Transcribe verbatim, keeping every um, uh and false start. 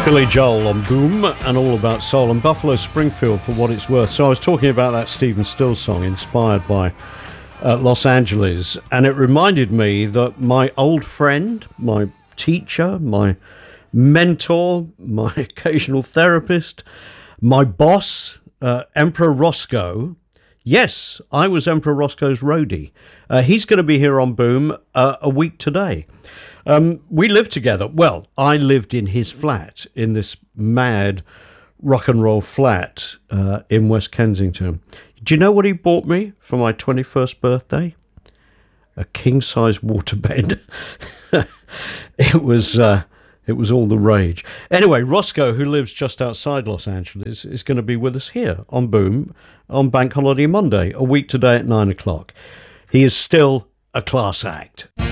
Billy Joel on Boom and All About Soul, and Buffalo Springfield for what it's worth. So I was talking about that Stephen Stills song inspired by uh, Los Angeles, and it reminded me that my old friend, my teacher, my mentor, my occasional therapist, my boss, uh, Emperor Roscoe. Yes, I was Emperor Roscoe's roadie. Uh, he's going to be here on Boom uh, a week today. Um, we lived together. Well, I lived in his flat, in this mad rock and roll flat uh, in West Kensington. Do you know what he bought me for my twenty-first birthday? A king-size waterbed. It was uh, it was all the rage. Anyway, Roscoe, who lives just outside Los Angeles, is going to be with us here on Boom on Bank Holiday Monday, a week today at nine o'clock. He is still a class act.